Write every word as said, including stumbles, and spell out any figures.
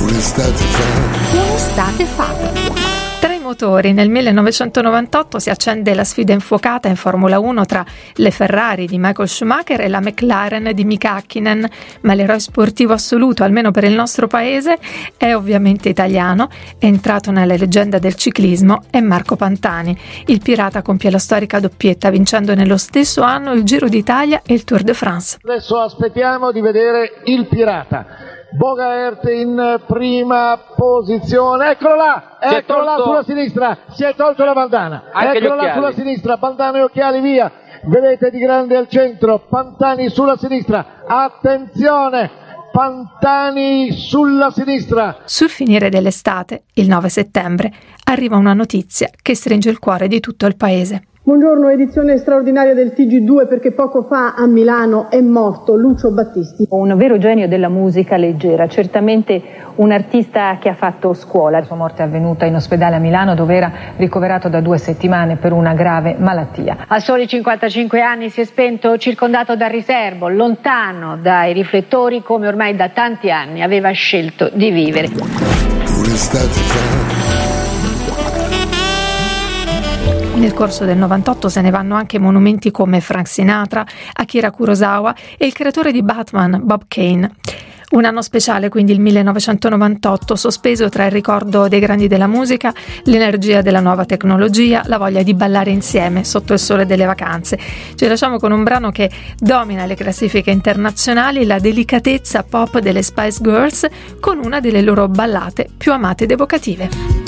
Un'estate fa. Un'estate fa. Tra i motori, nel millenovecentonovantotto si accende la sfida infuocata in Formula uno tra le Ferrari di Michael Schumacher e la McLaren di Mika Häkkinen, ma l'eroe sportivo assoluto, almeno per il nostro paese, è ovviamente italiano, è entrato nella leggenda del ciclismo, è Marco Pantani. Il pirata compie la storica doppietta, vincendo nello stesso anno il Giro d'Italia e il Tour de France. Adesso aspettiamo di vedere il pirata. Bogaert in prima posizione, eccolo là, eccolo là sulla sinistra, si è tolto la bandana, eccolo là sulla sinistra, bandana e occhiali via, vedete di grande al centro, Pantani sulla sinistra, attenzione, Pantani sulla sinistra. Sul finire dell'estate, il nove settembre, arriva una notizia che stringe il cuore di tutto il paese. Buongiorno, edizione straordinaria del T G due perché poco fa a Milano è morto Lucio Battisti. Un vero genio della musica leggera, certamente un artista che ha fatto scuola. La sua morte è avvenuta in ospedale a Milano dove era ricoverato da due settimane per una grave malattia. A soli cinquantacinque anni si è spento circondato dal riservo, lontano dai riflettori come ormai da tanti anni aveva scelto di vivere. Un'estate fa. Nel corso del novantotto se ne vanno anche monumenti come Frank Sinatra, Akira Kurosawa e il creatore di Batman, Bob Kane. Un anno speciale, quindi il millenovecentonovantotto, sospeso tra il ricordo dei grandi della musica, l'energia della nuova tecnologia, la voglia di ballare insieme sotto il sole delle vacanze. Ci lasciamo con un brano che domina le classifiche internazionali, la delicatezza pop delle Spice Girls, con una delle loro ballate più amate ed evocative.